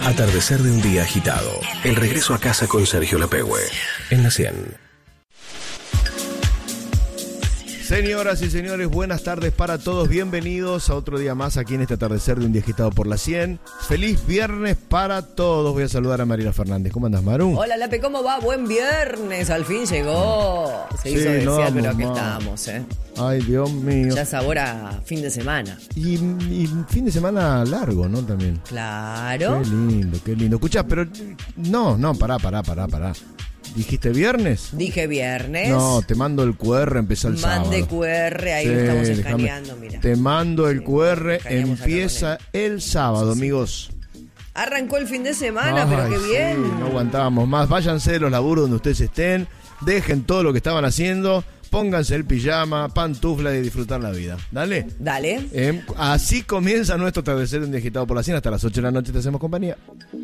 Atardecer de un día agitado. El regreso a casa con Sergio Lapehue. En la 100. Señoras y señores, buenas tardes para todos. Bienvenidos a otro día más aquí en este atardecer de un día agitado por la 100. Feliz viernes para todos. Voy a saludar a Mariela Fernández. ¿Cómo andas, Maru? Hola, Lape, ¿cómo va? Buen viernes. Al fin llegó. Se hizo desear, pero aquí estamos, Ay, Dios mío. Ya sabor a fin de semana. Y fin de semana largo, ¿no? También. Claro. Qué lindo, qué lindo. Escuchá, pero no, pará. ¿Dijiste viernes? Dije viernes. No, te mando el QR, empieza el sábado. Mande QR, ahí lo estamos escaneando, mira. Te mando el QR, empieza el sábado, amigos. Arrancó el fin de semana, pero qué bien. Sí, no aguantábamos más. Váyanse de los laburos donde ustedes estén, dejen todo lo que estaban haciendo, pónganse el pijama, pantufla y disfrutar la vida. Dale. Dale. Así comienza nuestro atardecer en Día Agitado por la 100. Hasta las 8 de la noche te hacemos compañía.